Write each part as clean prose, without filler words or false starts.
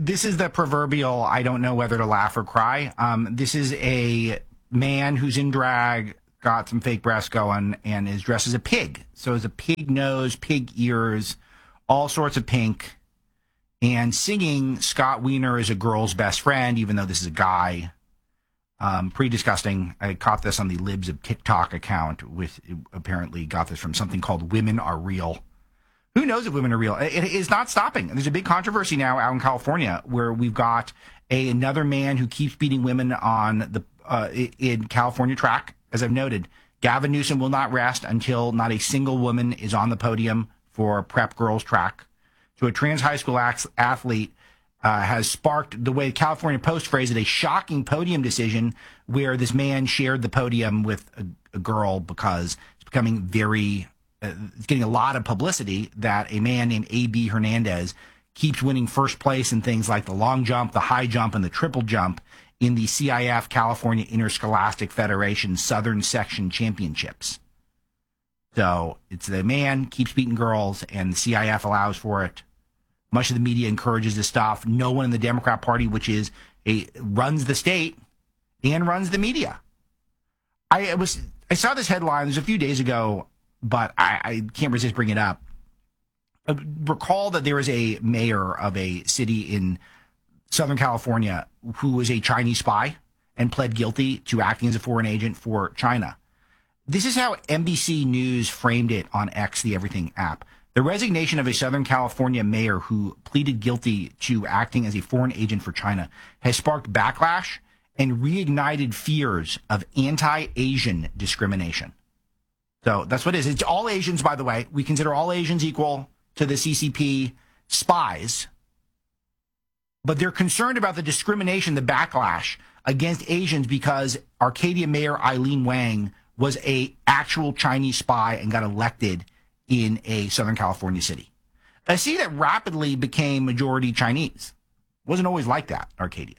this is the proverbial, I don't know whether to laugh or cry. This is a man who's in drag, got some fake breasts going, and is dressed as a pig. So it's a pig nose, pig ears, all sorts of pink, and singing Scott Wiener is a girl's best friend, even though this is a guy. Pretty disgusting. I caught this on the Libs of TikTok account, which apparently got this from something called Women Are Real. Who knows if women are real? It is not stopping. There's a big controversy now out in California where we've got another man who keeps beating women on the in California track. As I've noted, Gavin Newsom will not rest until not a single woman is on the podium for prep girls track. So a trans high school athlete has sparked, the way California Post phrased it, a shocking podium decision where this man shared the podium with a girl because it's becoming very... it's getting a lot of publicity that a man named A.B. Hernandez keeps winning first place in things like the long jump, the high jump, and the triple jump in the CIF, California Interscholastic Federation Southern Section Championships. So it's the man keeps beating girls, and the CIF allows for it. Much of the media encourages this stuff. No one in the Democrat Party, which is runs the state and runs the media. I saw this headline. It was a few days ago, but I can't resist bringing it up. Recall that there is a mayor of a city in Southern California who was a Chinese spy and pled guilty to acting as a foreign agent for China. This is how NBC News framed it on X, the Everything app. The resignation of a Southern California mayor who pleaded guilty to acting as a foreign agent for China has sparked backlash and reignited fears of anti-Asian discrimination. So that's what it is. It's all Asians, by the way. We consider all Asians equal to the CCP spies. But they're concerned about the discrimination, the backlash against Asians because Arcadia Mayor Eileen Wang was a actual Chinese spy and got elected in a Southern California city. A city that rapidly became majority Chinese. Wasn't always like that, Arcadia.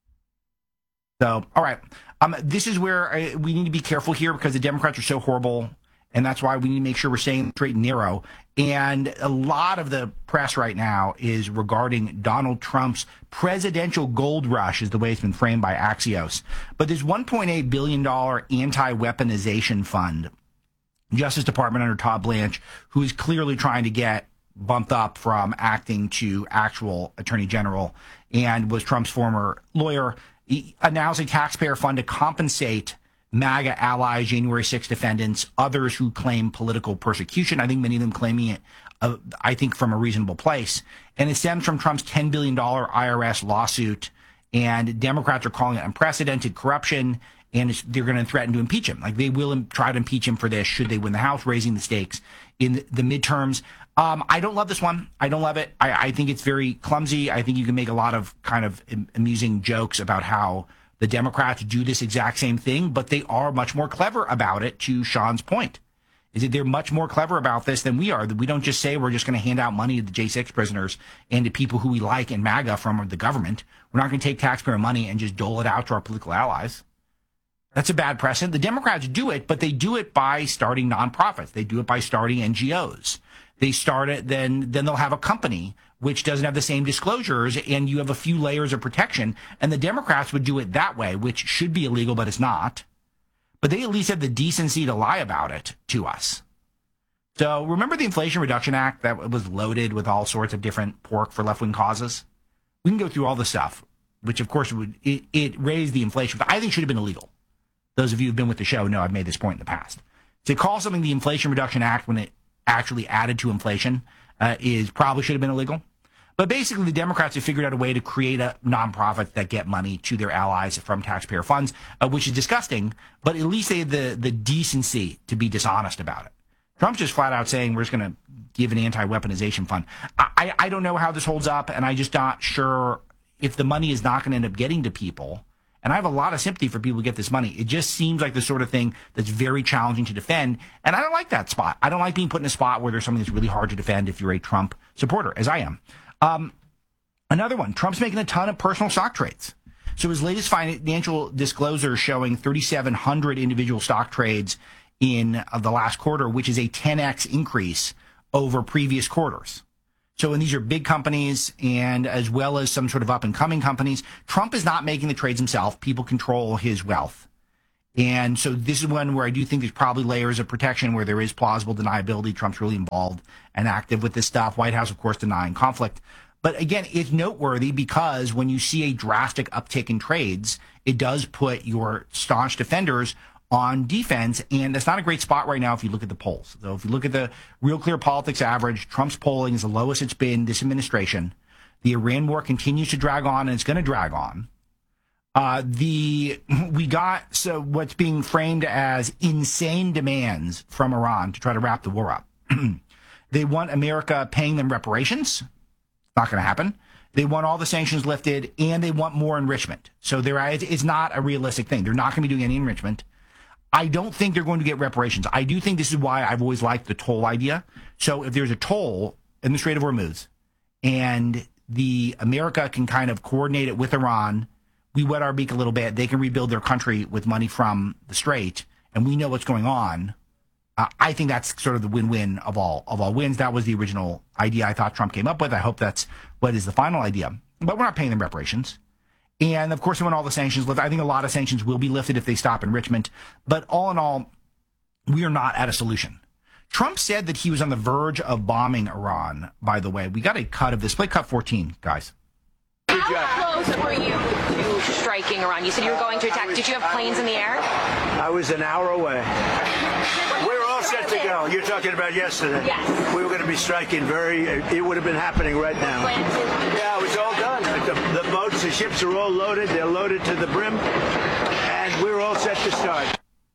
So, all right. This is where we need to be careful here because the Democrats are so horrible. And that's why we need to make sure we're staying straight and narrow. And a lot of the press right now is regarding Donald Trump's presidential gold rush, is the way it's been framed by Axios. But this $1.8 billion anti-weaponization fund, Justice Department under Todd Blanche, who is clearly trying to get bumped up from acting to actual attorney general and was Trump's former lawyer, he announced a taxpayer fund to compensate MAGA allies, January 6 defendants, others who claim political persecution. I think many of them claiming it, I think, from a reasonable place. And it stems from Trump's $10 billion IRS lawsuit. And Democrats are calling it unprecedented corruption. And they're going to threaten to impeach him. Like they will try to impeach him for this should they win the House, raising the stakes in the midterms. I don't love this one. I don't love it. I think it's very clumsy. I think you can make a lot of kind of amusing jokes about how the Democrats do this exact same thing, but they are much more clever about it, to Sean's point. Is that they're much more clever about this than we are. That we don't just say we're just going to hand out money to the J6 prisoners and to people who we like in MAGA from the government. We're not going to take taxpayer money and just dole it out to our political allies. That's a bad precedent. The Democrats do it, but they do it by starting nonprofits. They do it by starting NGOs. They start it, then they'll have a company which doesn't have the same disclosures, and you have a few layers of protection. And the Democrats would do it that way, which should be illegal, but it's not. But they at least have the decency to lie about it to us. So remember the Inflation Reduction Act that was loaded with all sorts of different pork for left-wing causes? We can go through all the stuff, which of course it raised the inflation, but I think should have been illegal. Those of you who've been with the show know I've made this point in the past. To call something the Inflation Reduction Act when it actually added to inflation is probably should have been illegal. But basically, the Democrats have figured out a way to create a nonprofit that get money to their allies from taxpayer funds, which is disgusting. But at least they have the decency to be dishonest about it. Trump's just flat out saying we're just going to give an anti-weaponization fund. I don't know how this holds up, and I'm just not sure if the money is not going to end up getting to people. And I have a lot of sympathy for people who get this money. It just seems like the sort of thing that's very challenging to defend. And I don't like that spot. I don't like being put in a spot where there's something that's really hard to defend if you're a Trump supporter, as I am. Another one, Trump's making a ton of personal stock trades. So his latest financial disclosure showing 3,700 individual stock trades in the last quarter, which is a 10x increase over previous quarters. So, and these are big companies and as well as some sort of up and coming companies. Trump is not making the trades himself. People control his wealth. And so this is one where I do think there's probably layers of protection where there is plausible deniability. Trump's really involved and active with this stuff. White House, of course, denying conflict. But again, it's noteworthy because when you see a drastic uptick in trades, it does put your staunch defenders on defense. And that's not a great spot right now if you look at the polls. So if you look at the Real Clear Politics average, Trump's polling is the lowest it's been this administration. The Iran war continues to drag on, and it's going to drag on. So what's being framed as insane demands from Iran to try to wrap the war up. They want America paying them reparations. Not going to happen. They want all the sanctions lifted, and they want more enrichment. So it's not a realistic thing. They're not going to be doing any enrichment. I don't think they're going to get reparations. I do think this is why I've always liked the toll idea. So if there's a toll in the Strait of Hormuz, and the America can kind of coordinate it with Iran, we wet our beak a little bit. They can rebuild their country with money from the Strait, and we know what's going on. I think that's sort of the win-win of all wins. That was the original idea I thought Trump came up with. I hope that's what is the final idea. But we're not paying them reparations. And, of course, we want all the sanctions lifted. I think a lot of sanctions will be lifted if they stop enrichment. But all in all, we are not at a solution. Trump said that he was on the verge of bombing Iran, by the way. We got a cut of this. Play cut 14, guys. How close were you to striking Iran? You said you were going to attack. Did you have planes in the air? I was an hour away. We were all set to go. You're talking about yesterday. Yes. We were going to be striking it would have been happening right now. Yeah, it was all done. The boats, the ships are all loaded. They're loaded to the brim. And we were all set to start.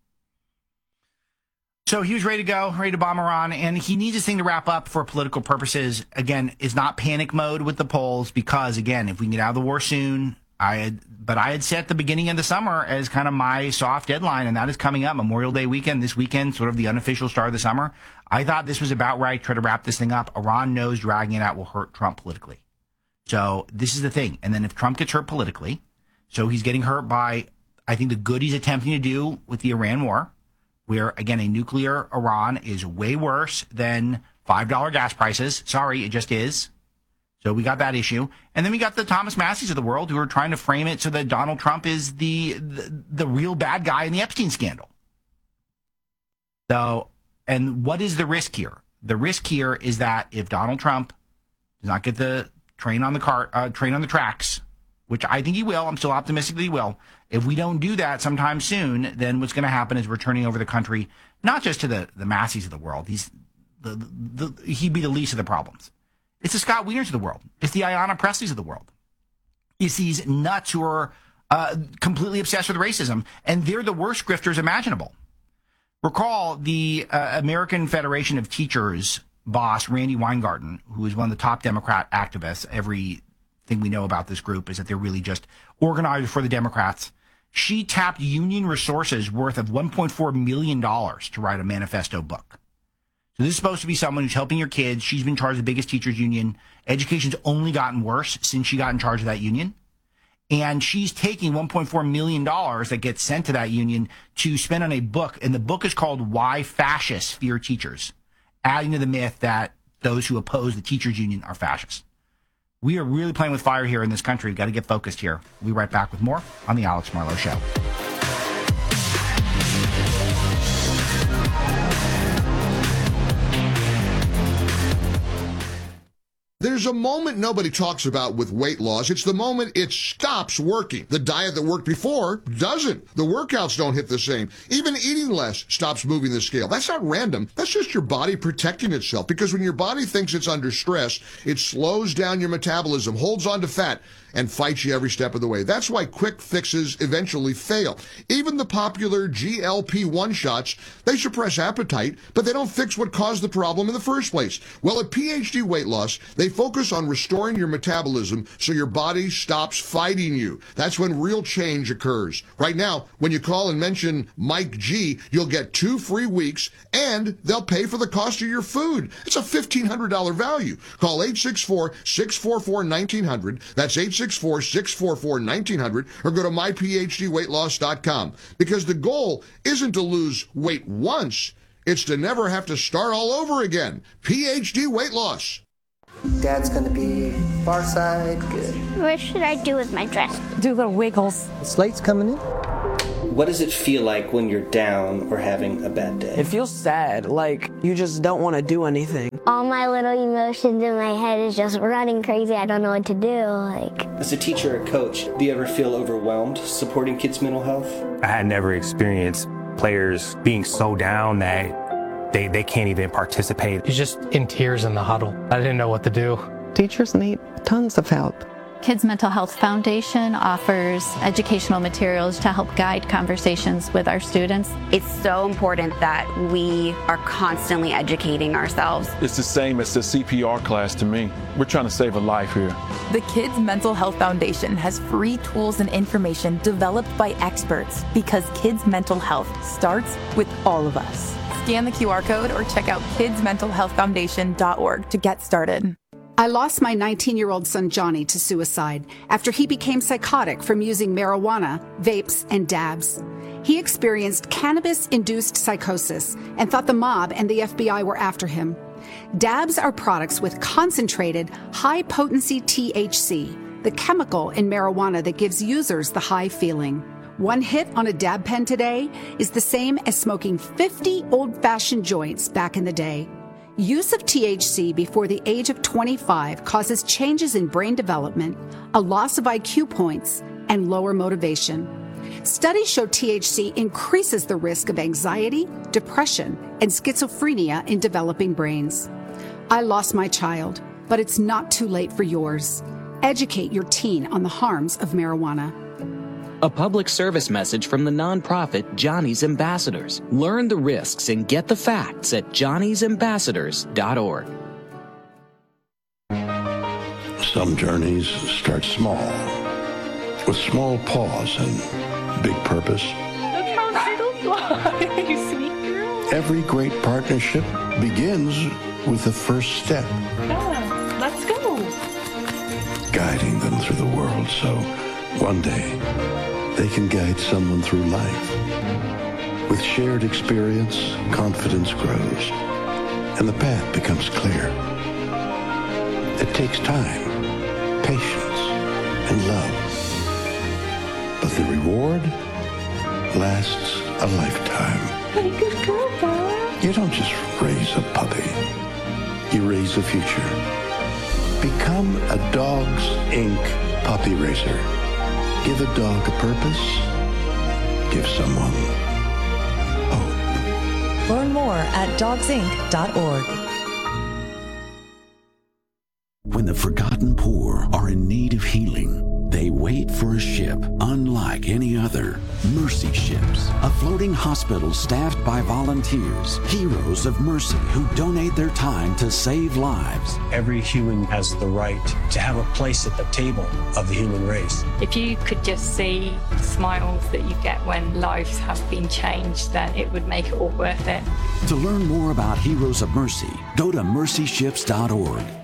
So he was ready to go, ready to bomb Iran, and he needs this thing to wrap up for political purposes. Again, it's not panic mode with the polls because, again, if we can get out of the war soon, I had set the beginning of the summer as kind of my soft deadline, and that is coming up, Memorial Day weekend, this weekend, sort of the unofficial start of the summer. I thought this was about right, try to wrap this thing up. Iran knows dragging it out will hurt Trump politically. So this is the thing. And then if Trump gets hurt politically, so he's getting hurt by, I think, the good he's attempting to do with the Iran war, where, again, a nuclear Iran is way worse than $5 gas prices. Sorry, it just is. So we got that issue. And then we got the Thomas Masseys of the world who are trying to frame it so that Donald Trump is the real bad guy in the Epstein scandal. So, and what is the risk here? The risk here is that if Donald Trump does not get the train on the tracks, which I think he will, I'm still optimistic that he will. If we don't do that sometime soon, then what's going to happen is we're turning over the country, not just to the Masseys of the world. He'd be the least of the problems. It's the Scott Wieners of the world. It's the Ayanna Presleys of the world. It's these nuts who are completely obsessed with racism, and they're the worst grifters imaginable. Recall the American Federation of Teachers boss, Randy Weingarten, who is one of the top Democrat activists. Everything we know about this group is that they're really just organized for the Democrats. She tapped union resources worth of $1.4 million to write a manifesto book. So this is supposed to be someone who's helping your kids. She's been in charge of the biggest teachers union. Education's only gotten worse since she got in charge of that union. And she's taking $1.4 million that gets sent to that union to spend on a book. And the book is called Why Fascists Fear Teachers, adding to the myth that those who oppose the teachers union are fascists. We are really playing with fire here in this country. We've got to get focused here. We'll be right back with more on The Alex Marlow Show. There's a moment nobody talks about with weight loss. It's the moment it stops working. The diet that worked before doesn't. The workouts don't hit the same. Even eating less stops moving the scale. That's not random. That's just your body protecting itself. Because when your body thinks it's under stress, it slows down your metabolism, holds on to fat, and fights you every step of the way. That's why quick fixes eventually fail. Even the popular GLP-1 shots, they suppress appetite, but they don't fix what caused the problem in the first place. Well, at PhD Weight Loss, they focus on restoring your metabolism so your body stops fighting you. That's when real change occurs. Right now, when you call and mention Mike G, you'll get 2 free weeks, and they'll pay for the cost of your food. It's a $1,500 value. Call 864-644-1900. That's 864-644-1900, or go to myphdweightloss.com. Because the goal isn't to lose weight once, it's to never have to start all over again. PhD Weight Loss. Dad's gonna be far side, good. What should I do with my dress? Do little wiggles. The slate's coming in. What does it feel like when you're down or having a bad day? It feels sad, like you just don't want to do anything. All my little emotions in my head is just running crazy. I don't know what to do. As a teacher or coach, do you ever feel overwhelmed supporting kids' mental health? I had never experienced players being so down that they can't even participate. He's just in tears in the huddle. I didn't know what to do. Teachers need tons of help. Kids Mental Health Foundation offers educational materials to help guide conversations with our students. It's so important that we are constantly educating ourselves. It's the same as the CPR class to me. We're trying to save a life here. The Kids Mental Health Foundation has free tools and information developed by experts because kids' mental health starts with all of us. Scan the QR code or check out kidsmentalhealthfoundation.org to get started. I lost my 19-year-old son Johnny to suicide after he became psychotic from using marijuana, vapes, and dabs. He experienced cannabis-induced psychosis and thought the mob and the FBI were after him. Dabs are products with concentrated, high-potency THC, the chemical in marijuana that gives users the high feeling. One hit on a dab pen today is the same as smoking 50 old-fashioned joints back in the day. Use of THC before the age of 25 causes changes in brain development, a loss of IQ points, and lower motivation. Studies show THC increases the risk of anxiety, depression, and schizophrenia in developing brains. I lost my child, but it's not too late for yours. Educate your teen on the harms of marijuana. A public service message from the nonprofit Johnny's Ambassadors. Learn the risks and get the facts at johnnysambassadors.org. Some journeys start small, with small pause and big purpose. Look how little fly, you sweet girl. Every great partnership begins with the first step. Yeah, let's go. Guiding them through the world so one day they can guide someone through life. With shared experience, confidence grows, and the path becomes clear. It takes time, patience, and love. But the reward lasts a lifetime. Good girl, Bob. You don't just raise a puppy. You raise a future. Become a Dogs Inc. puppy raiser. Give a dog a purpose. Give someone hope. Learn more at dogsinc.org. When the forgotten poor are in need of healing, they wait for a ship unlike any other. Mercy Ships, a floating hospital staffed by volunteers, heroes of mercy who donate their time to save lives. Every human has the right to have a place at the table of the human race. If you could just see the smiles that you get when lives have been changed, then it would make it all worth it. To learn more about Heroes of Mercy, go to mercyships.org.